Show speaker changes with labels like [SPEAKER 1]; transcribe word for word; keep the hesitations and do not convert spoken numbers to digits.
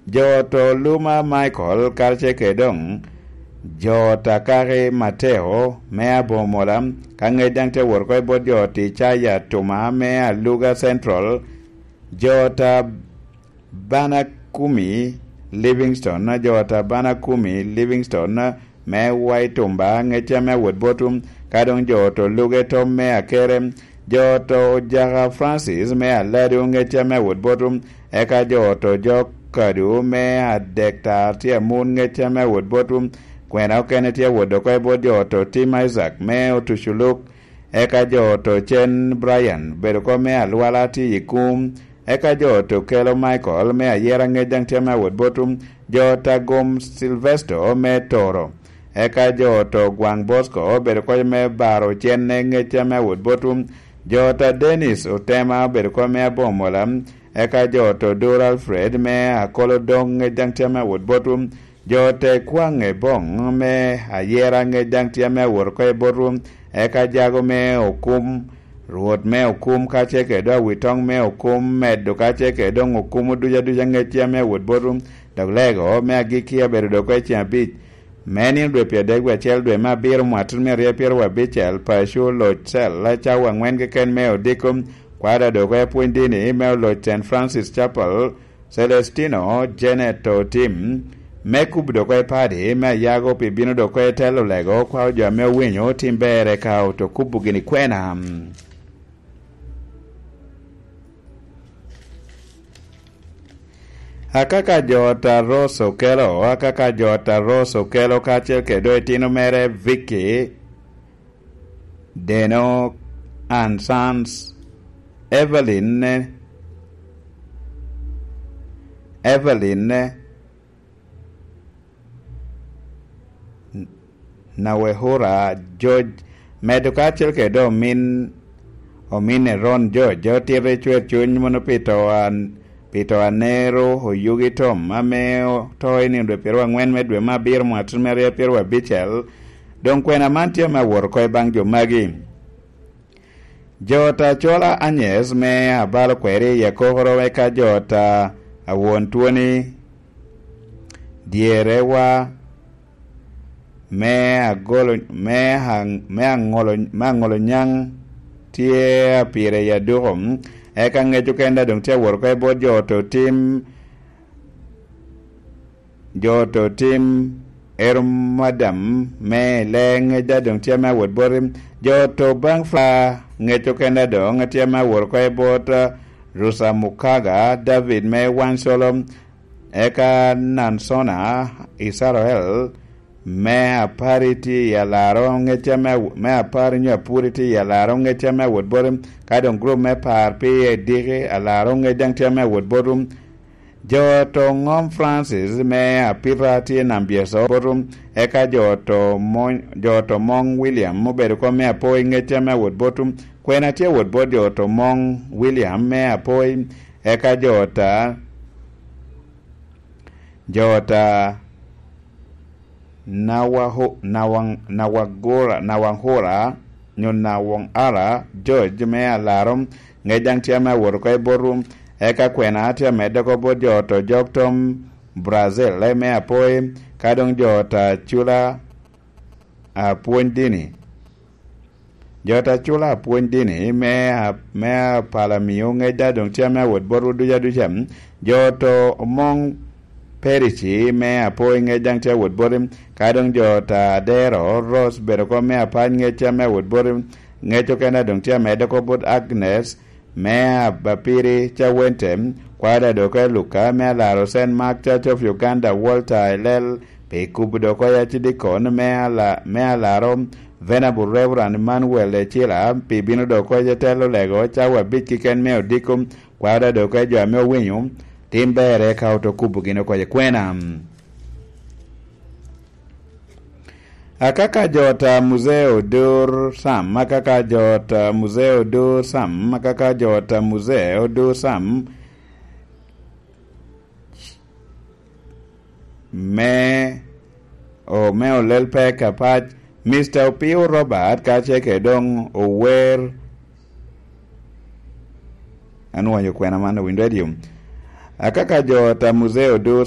[SPEAKER 1] Joto Luma Michael Karche Kedong Jota Kare Mateo Mea Bomola Kange Dante Workoi Bodjoti Chaya Tuma Mea Luga Central Jota Banakumi Livingstone Jota Banakumi Livingstone Me Waitumba Ngecha Me Woodbotum Kadong Joto Lugetom Mea Kerem Joto Jaga Francis Mea Ladu Ngecha Me Woodbotum Eka Joto Jok Kadu Mea Dektar Tia Moon Ngecha Me Woodbotum Kwena Kenetia Wodokoi Bodjoto Tim Isaac Meo Tushuluk Eka Joto Chen Brian Bedoko Mea Lualati Yikum Eka Joto Kelo Michael Mea Yera Ngejang Tia Woodbotum Jota Gom Silvestre Me Toro Eka Joto Gwang Bosco Bedoko Me Baro Chen Ngecha Me Woodbotum Jota Dennis Otema Bedoko Me Bomolam Eka Joto Doral Fred Mea Kolodong Ngejang Tia Woodbotum Jote Kwange Bong Me Ayera Ngejang Tia Workoi Borum Eka Jago Me Okum Ruot Me Okum Kacheke Do Witong Me Okum Medo Kacheke Dong Okumu Duja Duja Ngetia Me Woodborum Daglego Me Agikia Berodokoi Chiambit Many Repia Degwa Chel Dwe Ma Bir Mwatun Me Repier Wa Bichel Pashu Lochel La Chawa Ngwen Ken Me Odikum Kwada Dokoi Puindini Me Loch Saint Francis Chapel Celestino Janet Tim Mekub Dokoi Padi Me Yago Pibino Dokoi Telo Lego Kwa Jame Winyo Timbere Kao To Kubugini Kwena Akaka Jota Rosso Kelo Akaka Jota Rosso Kelo Kachel Kedo Etino Mere Vicky Deno and Sons Evelyn Evelyn Nawehura George Medukachel Kedo Min Omine Ron George Jotire Chwe Chun Monopito and Pito Anero Huyugi Tom Mameo Toy Ni Repiro Ngwen Medwe Mabir Mwatun Maria Pirwa Bichel Don Kwena Mantia Ma Workoi Bangjo Magi Jota Chola Agnes Me Abalo Kweri Yakohoro Weka Jota Awon Tuoni Dierewa Me Agolo Me Hang Me Angolo Mangolo Nyang Tie Apire Yadurum Eka Ngejukenda Dong Tia Workoi Bod Joto Tim Joto Tim Erum Madam Me Leng Jadong Tia Ma Woodborim Joto Bangfla Ngejukenda Dong Tia Ma Workoi Bod Rusa Mukaga David Me Wansolom Eka Nansona Israel Me Apariti Yalaro Ngecha Me Me Apari Nyo Puriti Yalaro Ngecha Me Woodborim Kadong Group Me Parpi Digi Alaro Ngejang Tia Me Woodborum Joto Ngom Francis Me Apirati Nambieso Borum Eka Joto Mon Joto Mong William Muberuko Me Apoi Ngecha Me Woodbotum Kwena Tia Woodbod Joto Mong William Me Apoi Eka Jota Jota Nawaho Nawang Nawagora Nawangora Nyonawang Ara George Me Alarum Ngejang Tia Me Workoi Borum Eka Kwena Tia Me Doko Bod Joto Joktom Brazil Le Me Apoi Kadong Jota Chula Apuendini Jota Chula Apuendini Me Me Palamio Ngeja Dong Tia Me Woodboru Duja Dujem Joto Mong Perichi Me Apoi Ngejang Tia Woodborim Kadong Jota Dero Rose Beroko Me Apan Ngecha Me Woodborim Ngecho Kena Dong Tia Me Doko Bod Agnes Me Bapiri Cha Wentem Kwada Doko Luka Me Laro Saint Mark Church of Uganda Walter Lel Pe Kubudoko Yachidikon Me Ala Me Alaro Venerable Reverend Manuel Chila Pe Bino Doko Yatelo Lego Chawa Bitki Ken Me Odikum Kwada Doko Jame Winyum Timbere Kauto Kubugino Kwa Kwena Akaka Jota Museo Dur Sam Akaka Jota Museo Dur Sam Akaka Jota Museo Dur Sam Me O Me Olelpe Kapach Mister Pio Robert Kache Kedong Ower Anu Wayo Kwena Manda Windedium Akaka Jota Museo Dur